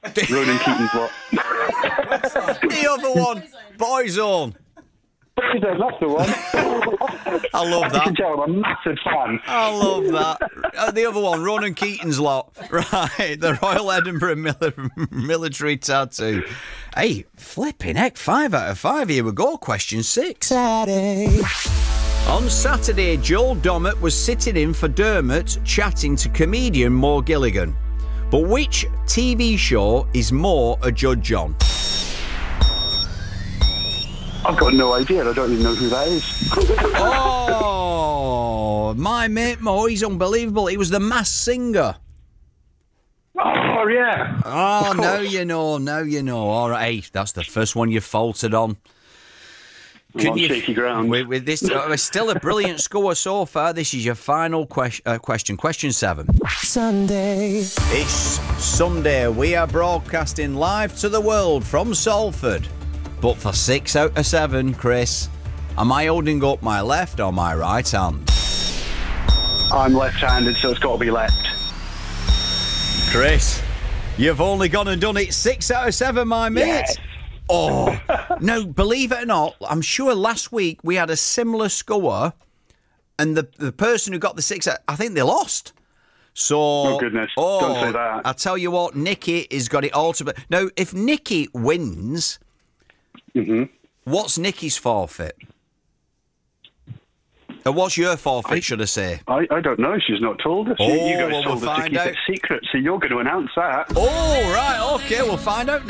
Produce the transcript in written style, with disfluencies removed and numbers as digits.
Ronan Keating's lot. The other one, Boyzone. That's the one. I love You can that. tell I'm a massive fan. I love that. The other one, Ronan Keating's lot. Right, the Royal Edinburgh Military Tattoo. Hey, flipping heck, 5 out of 5. Here we go, question 6. On Saturday, Joel Dommett was sitting in for Dermot chatting to comedian Mo Gilligan. But which TV show is Mo a judge on? I've got no idea. I don't even know who that is. Oh, my mate Mo, he's unbelievable. He was the Masked Singer. Oh, yeah. Oh, now you know. All right, hey, that's the first one you faltered on. I'm on shaky ground. With this, it's still a brilliant score so far. This is your final question. Question 7. Sunday. It's Sunday. We are broadcasting live to the world from Salford. But for 6 out of 7, Chris, am I holding up my left or my right hand? I'm left-handed, so it's got to be left. Chris, you've only gone and done it 6 out of 7, my mate. Yes. Oh, no, believe it or not, I'm sure last week we had a similar score, and the person who got the 6, I think they lost. So, Oh, goodness. Don't say that. I tell you what, Nikki has got it all to... Now, if Nikki wins... What's Nikki's forfeit? Or what's your forfeit, should I say? I don't know. She's not told us. Oh, you guys well, told we'll us to find keep out. it secret, so you're going to announce that. Oh, right, okay, we'll find out